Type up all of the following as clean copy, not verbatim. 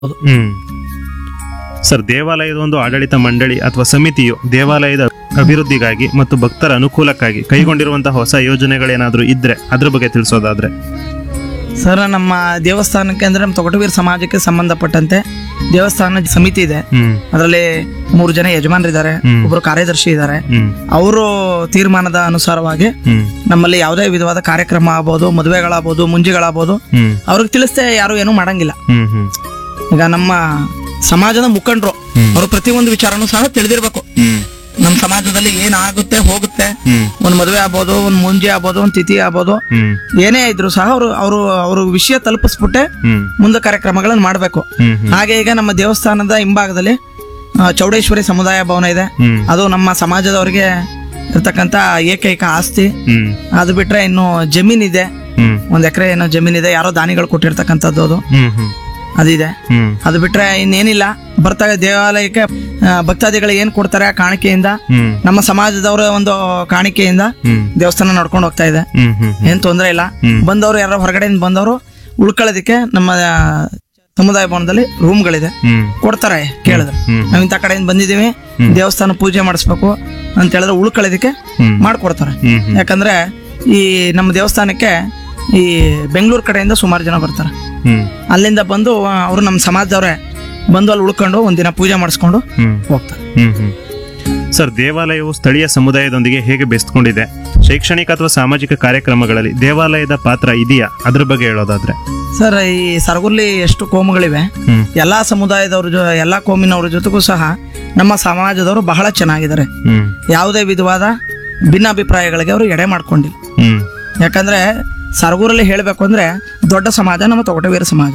ಹ್ಮ್ sir, ದೇವಾಲಯದ ಒಂದು ಆಡಳಿತ ಮಂಡಳಿ ಅಥವಾ ಸಮಿತಿಯು ದೇವಾಲಯದ ಅಭಿವೃದ್ಧಿಗಾಗಿ ಮತ್ತು ಭಕ್ತರ ಅನುಕೂಲಕ್ಕಾಗಿ ಕೈಗೊಂಡಿರುವಂತಹ ಹೊಸ ಯೋಜನೆಗಳೇನಾದ್ರೂ ಇದ್ರೆ ಅದ್ರ ಬಗ್ಗೆ ತಿಳಿಸೋದಾದ್ರೆ. ಸರ್, ನಮ್ಮ ದೇವಸ್ಥಾನಕ್ಕೆ ಅಂದ್ರೆ ನಮ್ಮ ತೊಗಟವೀರ ಸಮಾಜಕ್ಕೆ ಸಂಬಂಧಪಟ್ಟಂತೆ ದೇವಸ್ಥಾನ ಸಮಿತಿ ಇದೆ. ಅದರಲ್ಲಿ 3 ಜನ ಯಜಮಾನರಿದ್ದಾರೆ, ಒಬ್ಬರು ಕಾರ್ಯದರ್ಶಿ ಇದ್ದಾರೆ. ಅವರು ತೀರ್ಮಾನದ ಅನುಸಾರವಾಗಿ ನಮ್ಮಲ್ಲಿ ಯಾವುದೇ ವಿಧವಾದ ಕಾರ್ಯಕ್ರಮ ಆಗ್ಬೋದು, ಮದುವೆಗಳಾಗ್ಬೋದು, ಮುಂಜಿಗಳಾಗ್ಬೋದು, ಅವ್ರಿಗೆ ತಿಳಿಸ್ದೆ ಯಾರು ಏನೂ ಮಾಡಂಗಿಲ್ಲ. ಈಗ ನಮ್ಮ ಸಮಾಜದ ಮುಖಂಡರು ಅವರು ಪ್ರತಿಯೊಂದು ವಿಚಾರನೂ ಸಹ ತಿಳಿದಿರ್ಬೇಕು. ನಮ್ಮ ಸಮಾಜದಲ್ಲಿ ಏನಾಗುತ್ತೆ ಹೋಗುತ್ತೆ, ಒಂದ್ ಮದುವೆ ಆಗ್ಬೋದು, ಒಂದ್ ಮುಂಜಿ ಆಗ್ಬೋದು, ಒಂದ್ ತಿಥಿ ಆಗ್ಬೋದು, ಏನೇ ಇದ್ರು ಸಹ ಅವರು ವಿಷಯ ತಲುಪಿಸ್ಬಿಟ್ಟೆ ಮುಂದೆ ಕಾರ್ಯಕ್ರಮಗಳನ್ನ ಮಾಡ್ಬೇಕು. ಹಾಗೆ ಈಗ ನಮ್ಮ ದೇವಸ್ಥಾನದ ಹಿಂಭಾಗದಲ್ಲಿ ಚೌಡೇಶ್ವರಿ ಸಮುದಾಯ ಭವನ ಇದೆ. ಅದು ನಮ್ಮ ಸಮಾಜದವರಿಗೆ ಇರ್ತಕ್ಕಂತ ಏಕೈಕ ಆಸ್ತಿ. ಅದು ಬಿಟ್ರೆ ಇನ್ನು ಜಮೀನಿದೆ, 1 ಎಕರೆ ಏನೋ ಜಮೀನಿದೆ, ಯಾರೋ ದಾನಿಗಳು ಕೊಟ್ಟಿರ್ತಕ್ಕಂಥದ್ದು ಅದು ಅದಿದೆ. ಅದು ಬಿಟ್ರೆ ಇನ್ನೇನಿಲ್ಲ. ಬರ್ತಾಗ ದೇವಾಲಯಕ್ಕೆ ಭಕ್ತಾದಿಗಳು ಏನ್ ಕೊಡ್ತಾರೆ ಆ ಕಾಣಿಕೆಯಿಂದ, ನಮ್ಮ ಸಮಾಜದವರ ಒಂದು ಕಾಣಿಕೆಯಿಂದ ದೇವಸ್ಥಾನ ನಡ್ಕೊಂಡು ಹೋಗ್ತಾ ಇದೆ. ಏನ್ ತೊಂದರೆ ಇಲ್ಲ. ಬಂದವರು ಯಾರೋ ಹೊರಗಡೆಯಿಂದ ಬಂದವರು ಉಳ್ಕೊಳ್ಳೋದಿಕ್ಕೆ ನಮ್ಮ ಸಮುದಾಯ ಭವನದಲ್ಲಿ ರೂಮ್ಗಳಿದೆ, ಕೊಡ್ತಾರೆ. ಕೇಳಿದ್ರೆ ನಾವ್ ಇಂಥ ಕಡೆಯಿಂದ ಬಂದಿದೀವಿ, ದೇವಸ್ಥಾನ ಪೂಜೆ ಮಾಡಿಸ್ಬೇಕು ಅಂತ ಹೇಳಿದ್ರೆ ಉಳ್ಕೊಳ್ಳೋದಿಕ್ಕೆ ಮಾಡ್ಕೊಡ್ತಾರೆ. ಯಾಕಂದ್ರೆ ಈ ನಮ್ಮ ದೇವಸ್ಥಾನಕ್ಕೆ ಈ ಬೆಂಗಳೂರು ಕಡೆಯಿಂದ ಸುಮಾರು ಜನ ಬರ್ತಾರೆ. ಅಲ್ಲಿಂದ ಬಂದು ಅವರು ನಮ್ಮ ಸಮಾಜದವ್ರೆ ಬಂದು ಅಲ್ಲಿ ಉಳ್ಕೊಂಡು ಒಂದಿನ ಪೂಜೆ ಮಾಡಿಸ್ಕೊಂಡು ಹೋಗ್ತಾರೆ. ಸರ್, ದೇವಾಲಯವು ಸ್ಥಳೀಯ ಸಮುದಾಯದೊಂದಿಗೆ ಹೇಗೆ ಬೆಸ್ತ್ಕೊಂಡಿದೆ? ಶೈಕ್ಷಣಿಕ ಅಥವಾ ಸಾಮಾಜಿಕ ಕಾರ್ಯಕ್ರಮಗಳಲ್ಲಿ ದೇವಾಲಯದ ಪಾತ್ರ ಇದೆಯಾ? ಅದ್ರ ಬಗ್ಗೆ ಹೇಳೋದಾದ್ರೆ. ಸರ್, ಈ ಸರಗುರ್ಲಿ ಎಷ್ಟು ಕೋಮುಗಳಿವೆ, ಎಲ್ಲಾ ಸಮುದಾಯದವ್ರ ಎಲ್ಲಾ ಕೋಮಿನವ್ರ ಜೊತೆಗೂ ಸಹ ನಮ್ಮ ಸಮಾಜದವರು ಬಹಳ ಚೆನ್ನಾಗಿದ್ದಾರೆ. ಯಾವುದೇ ವಿಧವಾದ ಭಿನ್ನಾಭಿಪ್ರಾಯಗಳಿಗೆ ಅವರು ಎಡೆ ಮಾಡ್ಕೊಂಡಿಲ್ಲ. ಯಾಕಂದ್ರೆ ಸರಗೂರಲ್ಲಿ ಹೇಳ್ಬೇಕು ಅಂದ್ರೆ ದೊಡ್ಡ ಸಮಾಜ ನಮ್ಮ ತೊಗಟವೀರ ಸಮಾಜ.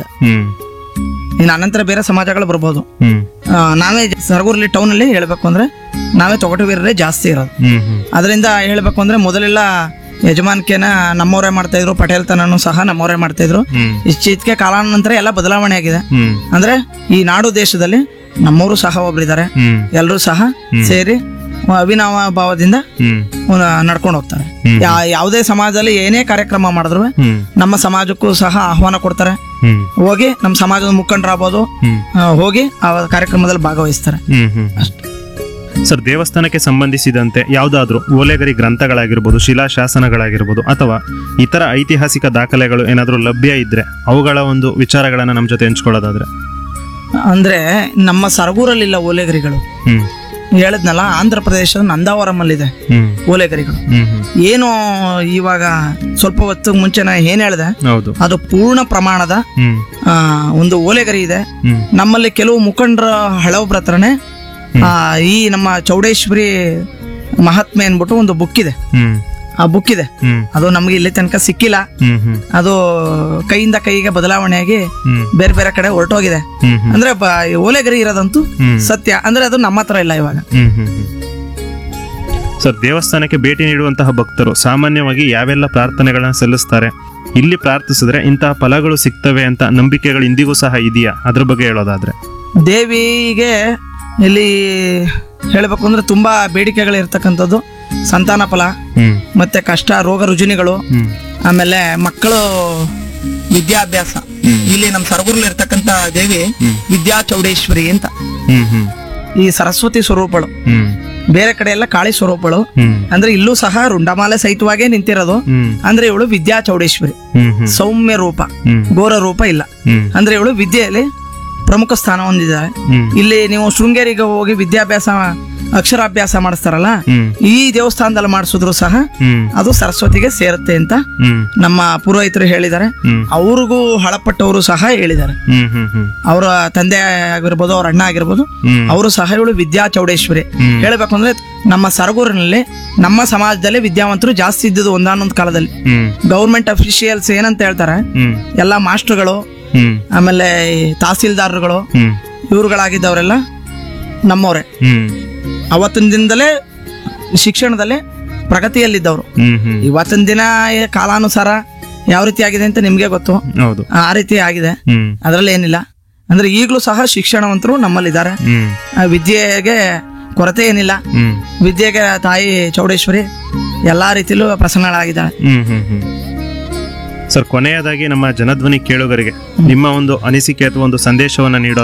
ಇನ್ನು ಅನಂತರ ಬೇರೆ ಸಮಾಜಗಳು ಬರ್ಬೋದು. ನಾವೇ ಸರಗೂರಲ್ಲಿ ಟೌನ್ ಅಲ್ಲಿ ಹೇಳ್ಬೇಕು ಅಂದ್ರೆ ನಾವೇ ತೊಗಟವೀರರೇ ಜಾಸ್ತಿ ಇರೋದು. ಅದರಿಂದ ಹೇಳ್ಬೇಕು ಅಂದ್ರೆ ಮೊದಲೆಲ್ಲ ಯಜಮಾನಿಕೆನ ನಮ್ಮವರೇ ಮಾಡ್ತಾ ಇದ್ರು, ಪಟೇಲ್ ತನೂ ಸಹ ನಮ್ಮವರೇ ಮಾಡ್ತಾ ಇದ್ರು. ಇತ್ತೀಚೆಗೆ ಕಾಲಾನಂತರ ಎಲ್ಲ ಬದಲಾವಣೆ ಆಗಿದೆ. ಅಂದ್ರೆ ಈ ನಾಡು ದೇಶದಲ್ಲಿ ನಮ್ಮವರು ಸಹ ಒಬ್ಬರಿದ್ದಾರೆ, ಎಲ್ಲರೂ ಸಹ ಸೇರಿ ಅವಿನಾವ ಭಾವದಿಂದ ನಡ್ಕೊಂಡು ಹೋಗ್ತಾರೆ. ಯಾವುದೇ ಸಮಾಜದಲ್ಲಿ ಏನೇ ಕಾರ್ಯಕ್ರಮ ಮಾಡಿದ್ರು ನಮ್ಮ ಸಮಾಜಕ್ಕೂ ಸಹ ಆಹ್ವಾನ ಕೊಡ್ತಾರೆ. ಹೋಗಿ ನಮ್ಮ ಸಮಾಜದ ಮುಖಂಡರಾಗ್ಬೋದು, ಹೋಗಿ ಆ ಕಾರ್ಯಕ್ರಮದಲ್ಲಿ ಭಾಗವಹಿಸ್ತಾರೆ. ಸರ್, ದೇವಸ್ಥಾನಕ್ಕೆ ಸಂಬಂಧಿಸಿದಂತೆ ಯಾವುದಾದ್ರೂ ಓಲೆಗರಿ ಗ್ರಂಥಗಳಾಗಿರ್ಬೋದು, ಶಿಲಾಶಾಸನಗಳಾಗಿರ್ಬೋದು, ಅಥವಾ ಇತರ ಐತಿಹಾಸಿಕ ದಾಖಲೆಗಳು ಏನಾದ್ರೂ ಲಭ್ಯ ಇದ್ರೆ ಅವುಗಳ ಒಂದು ವಿಚಾರಗಳನ್ನ ನಮ್ಮ ಜೊತೆ ಹಂಚ್ಕೊಳ್ಳೋದಾದ್ರೆ. ಅಂದ್ರೆ ನಮ್ಮ ಸರಗೂರಲ್ಲಿಲ್ಲ ಓಲೆಗರಿಗಳು. ಹೇಳಿದ್ನಲ್ಲ, ಆಂಧ್ರ ಪ್ರದೇಶದ ನಂದಾವರಮಲ್ಲಿದೆ ಓಲೆಗರಿಗಳು. ಏನು ಇವಾಗ ಸ್ವಲ್ಪ ಹೊತ್ತು ಮುಂಚೆ ನಾ ಏನ್ ಹೇಳಿದೆ, ಅದು ಪೂರ್ಣ ಪ್ರಮಾಣದ ಒಂದು ಓಲೆಗರಿ ಇದೆ. ನಮ್ಮಲ್ಲಿ ಕೆಲವು ಮುಖಂಡರ ಹಳಬ್ರ ಹತ್ರನೇ ಈ ನಮ್ಮ ಚೌಡೇಶ್ವರಿ ಮಹಾತ್ಮೆ ಅನ್ಬಿಟ್ಟು ಒಂದು ಬುಕ್ ಇದೆ. ಆ ಬುಕ್ ಇದೆ, ಅದು ನಮ್ಗೆ ಇಲ್ಲಿ ತನಕ ಸಿಕ್ಕಿಲ್ಲ. ಅದು ಕೈಯಿಂದ ಕೈಗೆ ಬದಲಾವಣೆಯಾಗಿ ಬೇರೆ ಬೇರೆ ಕಡೆ ಹೊರಟೋಗಿದೆ. ಅಂದ್ರೆ ಓಲೆಗರಿ ಇರೋದಂತೂ ಸತ್ಯ. ಅಂದ್ರೆ ಅದು ನಮ್ಮ ಹತ್ರ ಇಲ್ಲ ಇವಾಗ. ಸರ್, ದೇವಸ್ಥಾನಕ್ಕೆ ಭೇಟಿ ನೀಡುವಂತಹ ಭಕ್ತರು ಸಾಮಾನ್ಯವಾಗಿ ಯಾವೆಲ್ಲ ಪ್ರಾರ್ಥನೆಗಳನ್ನ ಸಲ್ಲಿಸ್ತಾರೆ? ಇಲ್ಲಿ ಪ್ರಾರ್ಥಿಸಿದ್ರೆ ಇಂತಹ ಫಲಗಳು ಸಿಗ್ತವೆ ಅಂತ ನಂಬಿಕೆಗಳು ಇಂದಿಗೂ ಸಹ ಇದೆಯಾ? ಅದ್ರ ಬಗ್ಗೆ ಹೇಳೋದಾದ್ರೆ. ದೇವಿಗೆ ಇಲ್ಲಿ ಹೇಳ್ಬೇಕು ಅಂದ್ರೆ ತುಂಬಾ ಬೇಡಿಕೆಗಳು ಇರ್ತಕ್ಕಂಥದ್ದು. ಸಂತಾನ ಫಲ, ಮತ್ತೆ ಕಷ್ಟ, ರೋಗ ರುಜಿನಿಗಳು, ಆಮೇಲೆ ಮಕ್ಕಳು ವಿದ್ಯಾಭ್ಯಾಸ. ಇಲ್ಲಿ ನಮ್ಮ ಸರಗೂರಲ್ಲಿ ಇರ್ತಕ್ಕಂಥ ದೇವಿ ವಿದ್ಯಾ ಚೌಡೇಶ್ವರಿ ಅಂತ. ಈ ಸರಸ್ವತಿ ಸ್ವರೂಪಗಳು, ಬೇರೆ ಕಡೆ ಎಲ್ಲ ಕಾಳಿ ಸ್ವರೂಪಗಳು. ಅಂದ್ರೆ ಇಲ್ಲೂ ಸಹ ರುಂಡಮಾಲೆ ಸಹಿತವಾಗೇ ನಿಂತಿರೋದು. ಅಂದ್ರೆ ಇವಳು ವಿದ್ಯಾ ಚೌಡೇಶ್ವರಿ, ಸೌಮ್ಯ ರೂಪ, ಘೋರ ರೂಪ ಇಲ್ಲ. ಅಂದ್ರೆ ಇವಳು ವಿದ್ಯೆಯಲ್ಲಿ ಪ್ರಮುಖ ಸ್ಥಾನ ಹೊಂದಿದ್ದಾರೆ. ಇಲ್ಲಿ ನೀವು ಶೃಂಗೇರಿಗೆ ಹೋಗಿ ವಿದ್ಯಾಭ್ಯಾಸ, ಅಕ್ಷರಾಭ್ಯಾಸ ಮಾಡಿಸ್ತಾರಲ್ಲ, ಈ ದೇವಸ್ಥಾನದಲ್ಲಿ ಮಾಡಿಸಿದ್ರು ಸಹ ಅದು ಸರಸ್ವತಿಗೆ ಸೇರುತ್ತೆ ಅಂತ ನಮ್ಮ ಪುರೋಹಿತರು ಹೇಳಿದ್ದಾರೆ. ಅವ್ರಿಗೂ ಹಳಪಟ್ಟವರು ಸಹ ಹೇಳಿದ್ದಾರೆ. ಅವರ ತಂದೆ ಆಗಿರ್ಬೋದು, ಅವ್ರ ಅಣ್ಣ ಆಗಿರ್ಬೋದು, ಅವರು ಸಹ ಇವಳು ವಿದ್ಯಾ ಚೌಡೇಶ್ವರಿ. ಹೇಳ್ಬೇಕು ಅಂದ್ರೆ ನಮ್ಮ ಸರಗೂರಿನಲ್ಲಿ ನಮ್ಮ ಸಮಾಜದಲ್ಲಿ ವಿದ್ಯಾವಂತರು ಜಾಸ್ತಿ ಇದ್ದದ್ದು ಒಂದಾನೊಂದು ಕಾಲದಲ್ಲಿ. ಗೌರ್ಮೆಂಟ್ ಅಫಿಷಿಯಲ್ಸ್ ಏನಂತ ಹೇಳ್ತಾರೆ, ಎಲ್ಲಾ ಮಾಸ್ಟರ್ಗಳು, ಆಮೇಲೆ ತಹಸೀಲ್ದಾರ್ಗಳು, ಇವ್ರುಗಳಾಗಿದ್ದವರೆಲ್ಲ ನಮ್ಮವ್ರೆ. ಅವತ್ತಿನ ದಿನದಲ್ಲೇ ಶಿಕ್ಷಣದಲ್ಲಿ ಪ್ರಗತಿಯಲ್ಲಿದ್ದವರು. ಇವತ್ತಿನ ದಿನ ಕಾಲಾನುಸಾರ ಯಾವ ರೀತಿ ಆಗಿದೆ ಅಂತ ನಿಮ್ಗೆ ಗೊತ್ತು. ಆ ರೀತಿ ಆಗಿದೆ, ಅದರಲ್ಲಿ ಏನಿಲ್ಲ. ಅಂದ್ರೆ ಈಗಲೂ ಸಹ ಶಿಕ್ಷಣವಂತರು ನಮ್ಮಲ್ಲಿದ್ದಾರೆ. ವಿದ್ಯೆಗೆ ಕೊರತೆ ಏನಿಲ್ಲ. ವಿದ್ಯೆಗೆ ತಾಯಿ ಚೌಡೇಶ್ವರಿ ಎಲ್ಲಾ ರೀತಿಲೂ ಪ್ರಸನ್ನಳಾಗಿದ್ದಾಳೆ. ಸರ್, ಕೊನೆಯದಾಗಿ ನಮ್ಮ ಜನಧ್ವನಿ ಕೇಳುಗರಿಗೆ ನಿಮ್ಮ ಒಂದು ಅನಿಸಿಕೆ ಅಥವಾ ಒಂದು ಸಂದೇಶವನ್ನ ನೀಡೋ